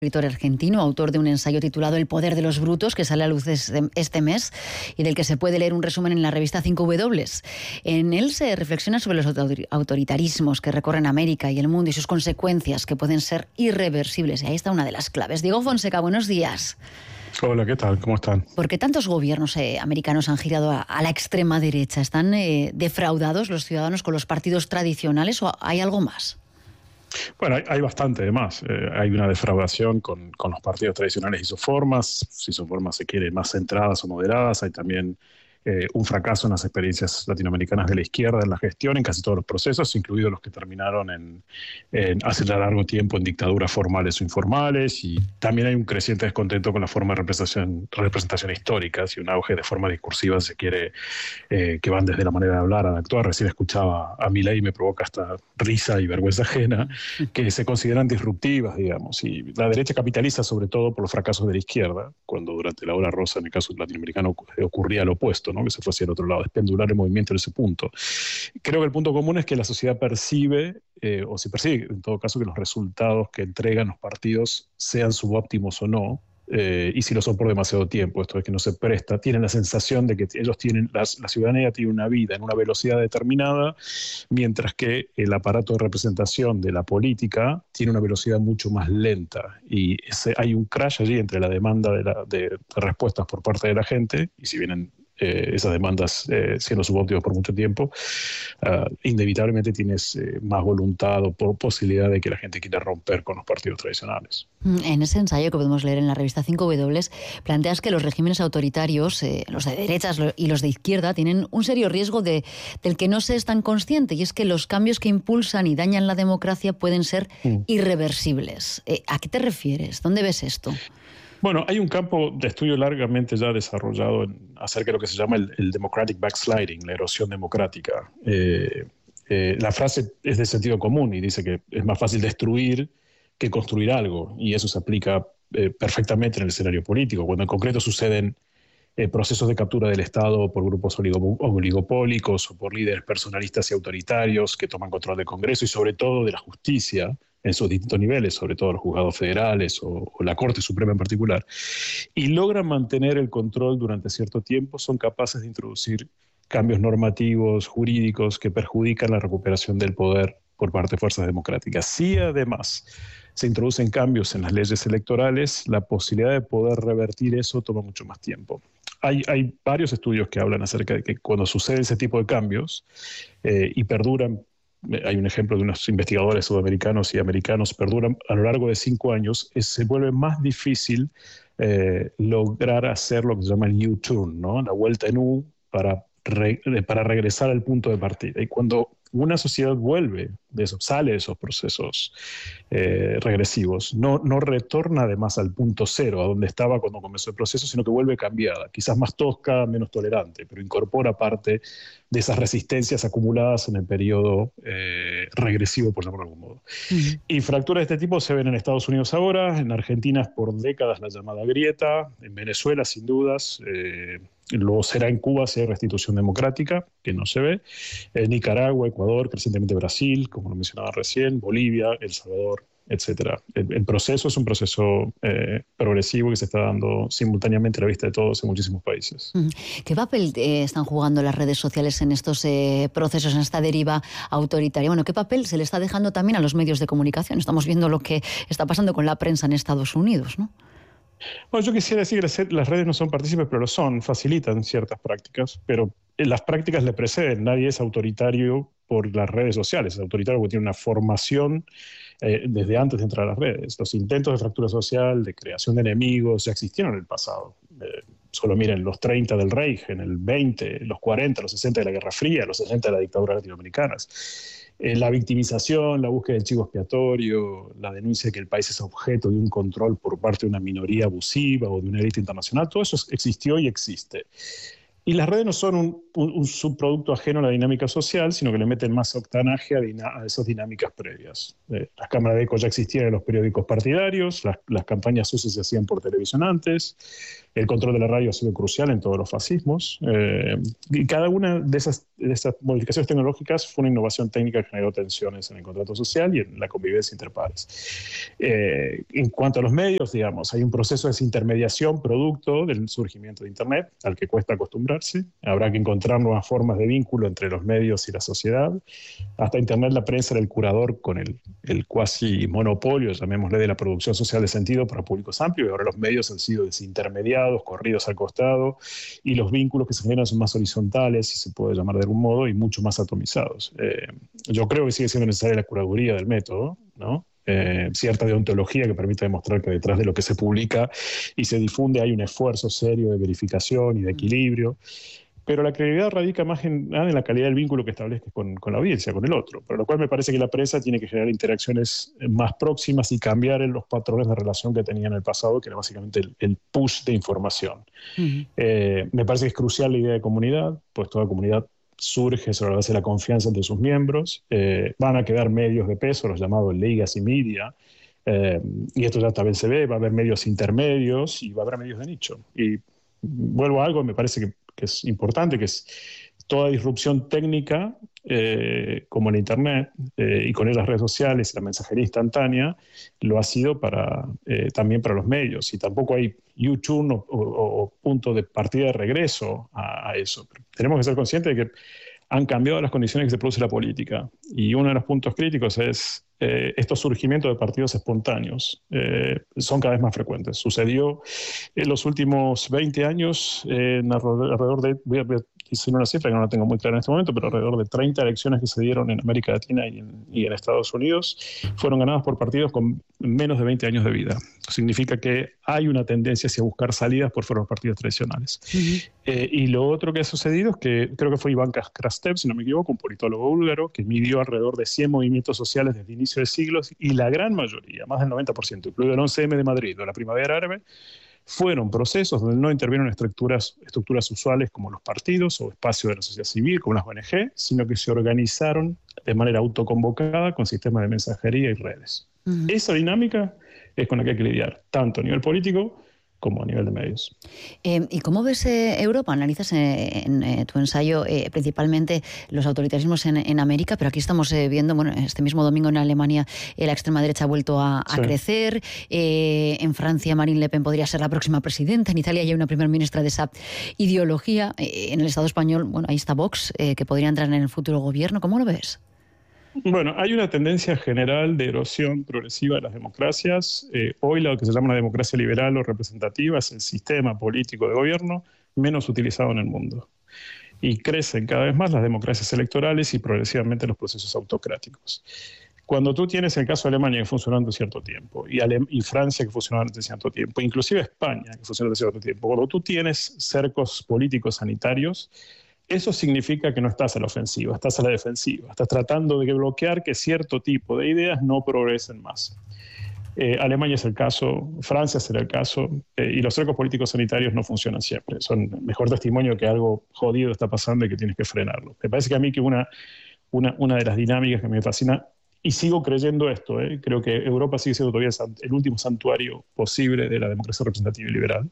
escritor argentino, autor de un ensayo titulado El poder de los brutos, que sale a luz este mes y del que se puede leer un resumen en la revista 5W. En él se reflexiona sobre los autoritarismos que recorren América y el mundo y sus consecuencias que pueden ser irreversibles. Y ahí está una de las claves. Diego Fonseca, buenos días. Hola, ¿qué tal? ¿Cómo están? ¿Por qué tantos gobiernos americanos han girado a la extrema derecha? ¿Están defraudados los ciudadanos con los partidos tradicionales o hay algo más? Bueno, hay bastante de más. Hay una defraudación con los partidos tradicionales y sus formas. Si sus formas se quiere más centradas o moderadas, hay también un fracaso en las experiencias latinoamericanas de la izquierda en la gestión, en casi todos los procesos, incluidos los que terminaron en hace ya largo tiempo en dictaduras formales o informales, y también hay un creciente descontento con la forma de representación histórica, y un auge de formas discursivas, si se quiere, que van desde la manera de hablar a actuar. Recién escuchaba a Milei y me provoca hasta risa y vergüenza ajena, que se consideran disruptivas, digamos, y la derecha capitaliza sobre todo por los fracasos de la izquierda, cuando durante la ola rosa, en el caso latinoamericano, ocurría lo opuesto, ¿no? Que se fue hacia el otro lado, es pendular el movimiento en ese punto. Creo que el punto común es que la sociedad percibe, o se percibe en todo caso, que los resultados que entregan los partidos sean subóptimos o no, y si lo son por demasiado tiempo, esto es que no se presta, tienen la sensación de que ellos tienen, la ciudadanía tiene una vida en una velocidad determinada, mientras que el aparato de representación de la política tiene una velocidad mucho más lenta, y hay un crash allí entre la demanda de respuestas por parte de la gente, y si vienen esas demandas siendo subóptimas por mucho tiempo, inevitablemente tienes más voluntad o posibilidad de que la gente quiera romper con los partidos tradicionales. En ese ensayo que podemos leer en la revista 5W, planteas que los regímenes autoritarios, los de derechas y los de izquierda, tienen un serio riesgo del que no se es tan consciente, y es que los cambios que impulsan y dañan la democracia pueden ser irreversibles. ¿A qué te refieres? ¿Dónde ves esto? Bueno, hay un campo de estudio largamente ya desarrollado acerca de lo que se llama el democratic backsliding, la erosión democrática. La frase es de sentido común y dice que es más fácil destruir que construir algo, y eso se aplica perfectamente en el escenario político, cuando en concreto suceden procesos de captura del Estado por grupos oligopólicos o por líderes personalistas y autoritarios que toman control del Congreso y sobre todo de la justicia en sus distintos niveles, sobre todo los juzgados federales o la Corte Suprema en particular, y logran mantener el control durante cierto tiempo, son capaces de introducir cambios normativos, jurídicos, que perjudican la recuperación del poder por parte de fuerzas democráticas. Si además se introducen cambios en las leyes electorales, la posibilidad de poder revertir eso toma mucho más tiempo. Hay varios estudios que hablan acerca de que cuando sucede ese tipo de cambios y perduran, hay un ejemplo de unos investigadores sudamericanos y americanos, perduran a lo largo de 5 años, se vuelve más difícil lograr hacer lo que se llama el U-turn, ¿no? La vuelta en U para regresar al punto de partida. Y cuando una sociedad vuelve de eso, sale de esos procesos regresivos, no retorna además al punto cero, a donde estaba cuando comenzó el proceso, sino que vuelve cambiada, quizás más tosca, menos tolerante, pero incorpora parte de esas resistencias acumuladas en el periodo regresivo, por llamarlo de algún modo. Y fracturas de este tipo se ven en Estados Unidos ahora, en Argentina es por décadas la llamada grieta, en Venezuela sin dudas, luego será en Cuba si hay restitución democrática, que no se ve, Nicaragua, Ecuador, recientemente Brasil, como lo mencionaba recién, Bolivia, El Salvador, etc. El proceso es un proceso progresivo que se está dando simultáneamente a la vista de todos en muchísimos países. ¿Qué papel están jugando las redes sociales en estos procesos, en esta deriva autoritaria? Bueno, ¿qué papel se le está dejando también a los medios de comunicación? Estamos viendo lo que está pasando con la prensa en Estados Unidos, ¿no? Bueno, yo quisiera decir que las redes no son partícipes, pero lo son, facilitan ciertas prácticas, pero las prácticas le preceden. Nadie es autoritario por las redes sociales, es autoritario porque tiene una formación desde antes de entrar a las redes. Los intentos de fractura social, de creación de enemigos, ya existieron en el pasado. Solo miren los 30 del Reich, en el 20, los 40, los 60 de la Guerra Fría, los 60 de la dictadura latinoamericanas. La victimización, la búsqueda del chivo expiatorio, la denuncia de que el país es objeto de un control por parte de una minoría abusiva o de una élite internacional, todo eso existió y existe. Y las redes no son un subproducto ajeno a la dinámica social, sino que le meten más octanaje a esas dinámicas previas. Las cámaras de eco ya existían en los periódicos partidarios, las campañas sucias se hacían por televisión antes, el control de la radio ha sido crucial en todos los fascismos, y cada una de esas modificaciones tecnológicas fue una innovación técnica que generó tensiones en el contrato social y en la convivencia interpares. En cuanto a los medios, digamos, hay un proceso de desintermediación producto del surgimiento de Internet, al que cuesta acostumbrarse. Habrá que encontrar nuevas formas de vínculo entre los medios y la sociedad. Hasta Internet, la prensa era el curador con el cuasi monopolio, llamémosle, de la producción social de sentido para públicos amplios, y ahora los medios han sido desintermediados, corridos al costado, y los vínculos que se generan son más horizontales, si se puede llamar de algún modo, y mucho más atomizados. Yo creo que sigue siendo necesaria la curaduría del método, ¿no? Cierta deontología que permita demostrar que detrás de lo que se publica y se difunde hay un esfuerzo serio de verificación y de equilibrio, pero la credibilidad radica más en la calidad del vínculo que establezcas con la audiencia, con el otro, por lo cual me parece que la prensa tiene que generar interacciones más próximas y cambiar los patrones de relación que tenía en el pasado, que era básicamente el push de información. Me parece que es crucial la idea de comunidad, pues toda comunidad surge sobre la base de la confianza entre sus miembros. Van a quedar medios de peso, los llamados legacy media, y esto ya también se ve, va a haber medios intermedios y va a haber medios de nicho. Y vuelvo a algo, me parece que es importante, que es toda disrupción técnica, como el Internet y con las redes sociales y la mensajería instantánea, lo ha sido también para los medios. Y tampoco hay YouTube o punto de partida de regreso a eso. Pero tenemos que ser conscientes de que han cambiado las condiciones que se produce la política. Y uno de los puntos críticos es estos surgimientos de partidos espontáneos. Son cada vez más frecuentes. Sucedió en los últimos 20 años, alrededor de, voy a decir una cifra que no la tengo muy clara en este momento, pero alrededor de 30 elecciones que se dieron en América Latina y en Estados Unidos fueron ganadas por partidos con menos de 20 años de vida. Significa que hay una tendencia hacia buscar salidas por fuera de los partidos tradicionales. Y lo otro que ha sucedido es que creo que fue Iván Krastev, si no me equivoco, un politólogo búlgaro, que midió alrededor de 100 movimientos sociales desde inicio de siglos, y la gran mayoría, más del 90%, incluido el 11M de Madrid o la Primavera Árabe, fueron procesos donde no intervinieron estructuras usuales como los partidos o espacios de la sociedad civil, como las ONG, sino que se organizaron de manera autoconvocada con sistemas de mensajería y redes. Esa dinámica es con la que hay que lidiar, tanto a nivel político como a nivel de medios. ¿Y cómo ves Europa? Analizas en tu ensayo principalmente los autoritarismos en América, pero aquí estamos viendo, bueno, este mismo domingo en Alemania la extrema derecha ha vuelto a crecer. En Francia Marine Le Pen podría ser la próxima presidenta. En Italia ya hay una primera ministra de esa ideología. En el Estado español, bueno, ahí está Vox, que podría entrar en el futuro gobierno. ¿Cómo lo ves? Bueno, hay una tendencia general de erosión progresiva de las democracias. Hoy lo que se llama una democracia liberal o representativa es el sistema político de gobierno menos utilizado en el mundo. Y crecen cada vez más las democracias electorales y progresivamente los procesos autocráticos. Cuando tú tienes el caso de Alemania, que funcionó durante cierto tiempo, y Francia, que funcionó durante cierto tiempo, inclusive España, que funcionó durante cierto tiempo, cuando tú tienes cercos políticos sanitarios, eso significa que no estás a la ofensiva, estás a la defensiva. Estás tratando de bloquear que cierto tipo de ideas no progresen más. Alemania es el caso, Francia será el caso, y los cercos políticos sanitarios no funcionan siempre. Son mejor testimonio que algo jodido está pasando y que tienes que frenarlo. Me parece que a mí que una de las dinámicas que me fascina, y sigo creyendo esto, creo que Europa sigue siendo todavía el último santuario posible de la democracia representativa y liberal.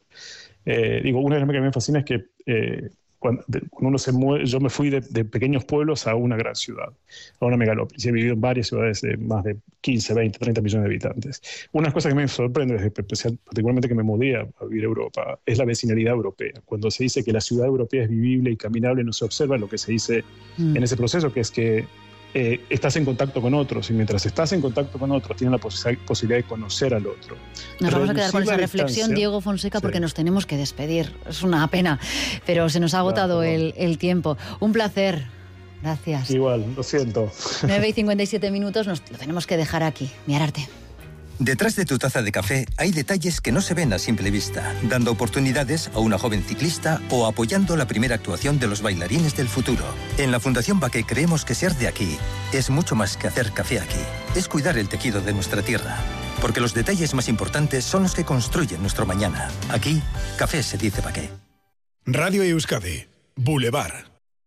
Una de las que me fascina es que cuando uno se mueve, yo me fui de pequeños pueblos a una gran ciudad, a una megalópolis. He vivido en varias ciudades de más de 15, 20, 30 millones de habitantes. Una de las cosas que me sorprende, particularmente que me mudé a vivir a Europa, es la vecinalidad europea. Cuando se dice que la ciudad europea es vivible y caminable, no se observa lo que se dice en ese proceso, que es que estás en contacto con otros, y mientras estás en contacto con otros tienes la posibilidad de conocer al otro. Nos vamos a quedar con esa reflexión, Diego Fonseca, porque nos tenemos que despedir. Es una pena, pero se nos ha agotado el tiempo. Un placer. Gracias. Igual, lo siento. 9:57 minutos, lo tenemos que dejar aquí. Mirar arte. Detrás de tu taza de café hay detalles que no se ven a simple vista, dando oportunidades a una joven ciclista o apoyando la primera actuación de los bailarines del futuro. En la Fundación Baqué creemos que ser de aquí es mucho más que hacer café aquí. Es cuidar el tejido de nuestra tierra, porque los detalles más importantes son los que construyen nuestro mañana. Aquí, café se dice Baqué. Radio Euskadi, Boulevard.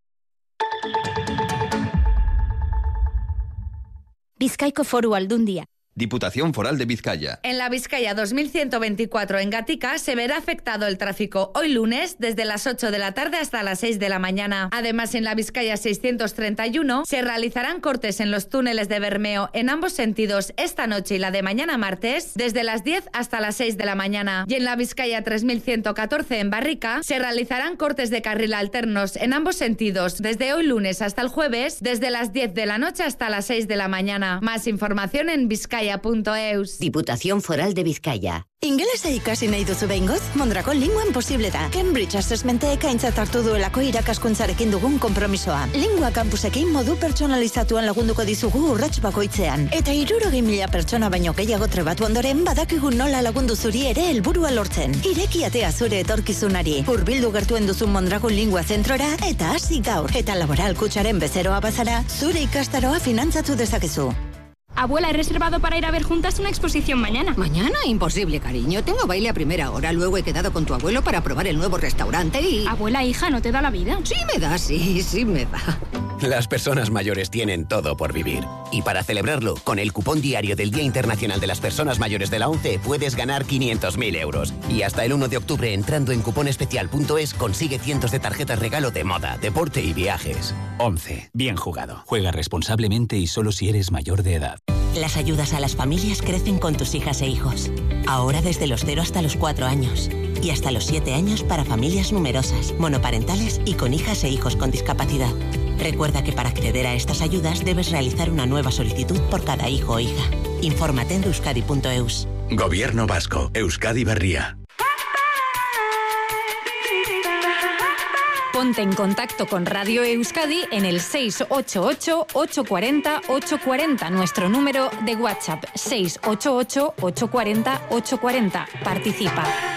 Bizkaiko Foru Aldundia. Diputación Foral de Vizcaya. En la Vizcaya 2124 en Gatica se verá afectado el tráfico hoy lunes desde las 8 de la tarde hasta las 6 de la mañana. Además, en la Vizcaya 631 se realizarán cortes en los túneles de Bermeo en ambos sentidos esta noche y la de mañana martes desde las 10 hasta las 6 de la mañana. Y en la Vizcaya 3114 en Barrica se realizarán cortes de carril alternos en ambos sentidos desde hoy lunes hasta el jueves desde las 10 de la noche hasta las 6 de la mañana. Más información en Vizcaya. Diputación Foral de Bizkaia. Ingelesa ikasi nahi duzu behingoz, Mondragon linguan posible da. Cambridge Assessmentek aintzat hartu duelako irakaskuntzarekin dugun konpromisoa. Lingua campusekin modu pertsonalizatuan lagunduko dizugu urrats bakoitzean. Eta 60.000 pertsona baino gehiago trebatu ondoren badakigu nola lagundu zuri ere helburua lortzen. Ireki atea zure etorkizunari. Hurbildu gertuen duzun Mondragon Lingua Zentrora eta hasi gaur. Eta Laboral Kutxaren bezeroa bazara, zure ikastaroa finantzatu dezakezu. Abuela, he reservado para ir a ver juntas una exposición mañana. ¿Mañana? Imposible, cariño. Tengo baile a primera hora. Luego he quedado con tu abuelo para probar el nuevo restaurante y... Abuela, hija, ¿no te da la vida? Sí me da, sí me da. Las personas mayores tienen todo por vivir. Y para celebrarlo, con el cupón diario del Día Internacional de las Personas Mayores de la ONCE puedes ganar 500.000 euros. Y hasta el 1 de octubre, entrando en cuponespecial.es, consigue cientos de tarjetas regalo de moda, deporte y viajes. ONCE. Bien jugado. Juega responsablemente y solo si eres mayor de edad. Las ayudas a las familias crecen con tus hijas e hijos. Ahora desde los 0 hasta los 4 años. Y hasta los 7 años para familias numerosas, monoparentales y con hijas e hijos con discapacidad. Recuerda que para acceder a estas ayudas debes realizar una nueva solicitud por cada hijo o hija. Infórmate en euskadi.eus. Gobierno Vasco. Euskadi Berria. Ponte en contacto con Radio Euskadi en el 688-840-840, nuestro número de WhatsApp, 688-840-840. Participa.